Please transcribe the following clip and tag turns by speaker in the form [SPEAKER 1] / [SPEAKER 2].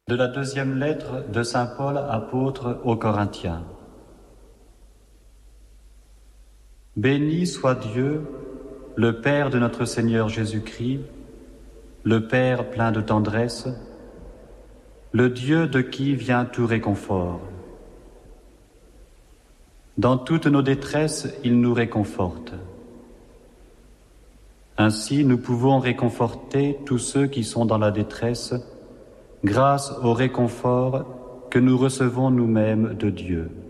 [SPEAKER 1] De la deuxième lettre de saint Paul apôtre aux Corinthiens. Béni soit Dieu, le Père de notre Seigneur Jésus-Christ, le Père plein de tendresse, le Dieu de qui vient tout réconfort. Dans toutes nos détresses, il nous réconforte. Ainsi, nous pouvons réconforter tous ceux qui sont dans la détresse, grâce au réconfort que nous recevons nous-mêmes de Dieu.